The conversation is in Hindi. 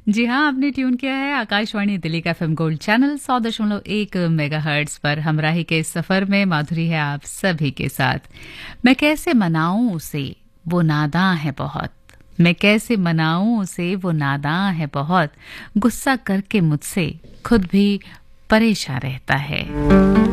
जी हाँ, आपने ट्यून किया है आकाशवाणी दिल्ली का एफएम गोल्ड चैनल 100.1 मेगाहर्ट्ज पर। हमराही के इस सफर में माधुरी है आप सभी के साथ। मैं कैसे मनाऊं उसे, वो नादां है बहुत। मैं कैसे मनाऊं उसे, वो नादां है बहुत। गुस्सा करके मुझसे खुद भी परेशान रहता है।